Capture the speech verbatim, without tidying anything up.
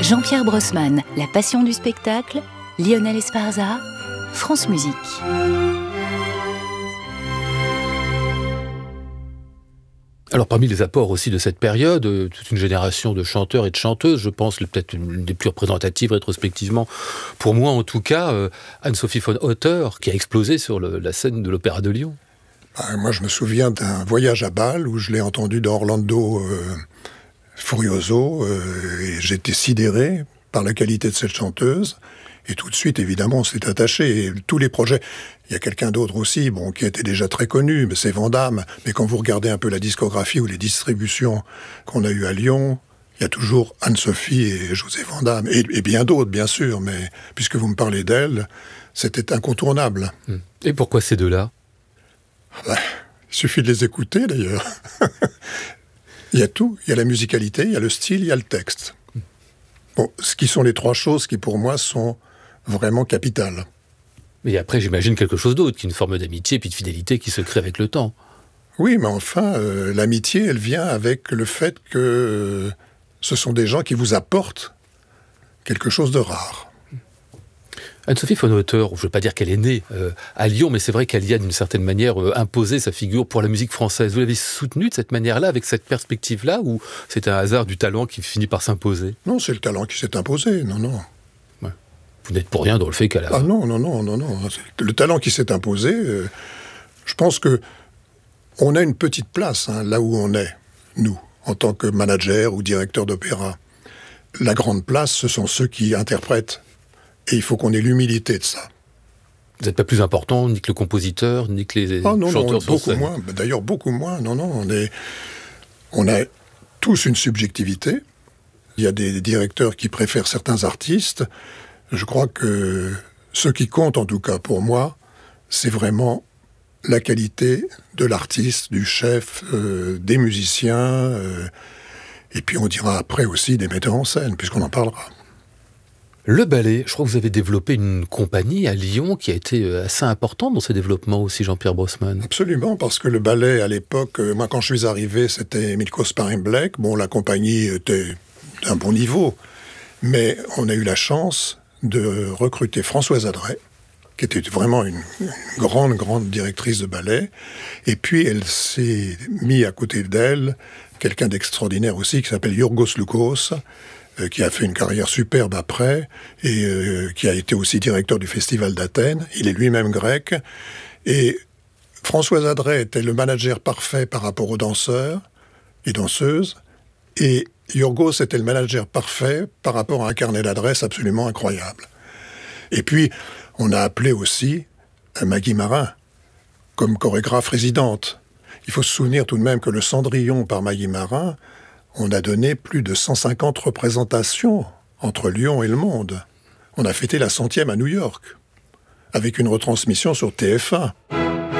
Jean-Pierre Brossman, La passion du spectacle, Lionel Esparza, France Musique. Alors parmi les apports aussi de cette période, euh, toute une génération de chanteurs et de chanteuses, je pense peut-être une des plus représentatives rétrospectivement, pour moi en tout cas, euh, Anne-Sophie von Otter, qui a explosé sur le, la scène de l'Opéra de Lyon. Ben, moi je me souviens d'un voyage à Bâle où je l'ai entenue d'Orlando euh, Furioso, euh, et j'étais sidéré par la qualité de cette chanteuse. Et tout de suite, évidemment, on s'est attaché. Et tous les projets... Il y a quelqu'un d'autre aussi, bon, qui était déjà très connu, mais c'est Van Damme. Mais quand vous regardez un peu la discographie ou les distributions qu'on a eues à Lyon, il y a toujours Anne-Sophie et José Van Damme. Et, et bien d'autres, bien sûr, mais puisque vous me parlez d'elle, c'était incontournable. Et pourquoi ces deux-là ? Ben, il suffit de les écouter, d'ailleurs. Il y a tout. Il y a la musicalité, il y a le style, il y a le texte. Bon, ce qui sont les trois choses qui, pour moi, sont vraiment capitales. Mais après, j'imagine quelque chose d'autre, qu'une forme d'amitié puis de fidélité qui se crée avec le temps. Oui, mais enfin, euh, l'amitié, elle vient avec le fait que euh, ce sont des gens qui vous apportent quelque chose de rare. Anne-Sophie von Otter, je ne veux pas dire qu'elle est née euh, à Lyon, mais c'est vrai qu'elle y a d'une certaine manière euh, imposé sa figure pour la musique française. Vous l'avez soutenue de cette manière-là, avec cette perspective-là, ou c'est un hasard du talent qui finit par s'imposer ? Non, c'est le talent qui s'est imposé, non, non. Ouais. Vous n'êtes pour rien dans le fait qu'elle a... Ah non, non, non, non, non. C'est le talent qui s'est imposé, euh, je pense que on a une petite place, hein, là où on est, nous, en tant que manager ou directeur d'opéra. La grande place, ce sont ceux qui interprètent. Et il faut qu'on ait l'humilité de ça. Vous n'êtes pas plus important, ni que le compositeur, ni que les ah, non, chanteurs non, sur beaucoup scène. moins. D'ailleurs, beaucoup moins. Non, non, on est, on a tous une subjectivité. Il y a des directeurs qui préfèrent certains artistes. Je crois que ce qui compte, en tout cas pour moi, c'est vraiment la qualité de l'artiste, du chef, euh, des musiciens, euh, et puis on dira après aussi des metteurs en scène, puisqu'on en parlera. Le ballet, je crois que vous avez développé une compagnie à Lyon qui a été assez importante dans ses développements aussi, Jean-Pierre Brossman. Absolument, parce que le ballet, à l'époque, euh, moi quand je suis arrivé, c'était Milko Sparing-Black. Bon, la compagnie était d'un bon niveau, mais on a eu la chance de recruter Françoise Adret, qui était vraiment une, une grande, grande directrice de ballet. Et puis, elle s'est mis à côté d'elle quelqu'un d'extraordinaire aussi, qui s'appelle Yorgos Loukos, euh, qui a fait une carrière superbe après, et euh, qui a été aussi directeur du Festival d'Athènes. Il est lui-même grec. Et Françoise Adret était le manager parfait par rapport aux danseurs et danseuses. Et Yorgos était le manager parfait par rapport à un carnet d'adresses absolument incroyable. Et puis, on a appelé aussi Maggie Marin comme chorégraphe résidente. Il faut se souvenir tout de même que le Cendrillon par Maggie Marin, on a donné plus de cent cinquante représentations entre Lyon et le monde. On a fêté la centième à New York, avec une retransmission sur T F un.